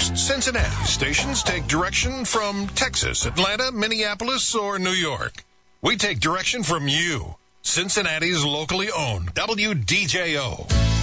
Most Cincinnati stations take direction from Texas, Atlanta, Minneapolis, or New York. We take direction from you, Cincinnati's locally owned WDJO.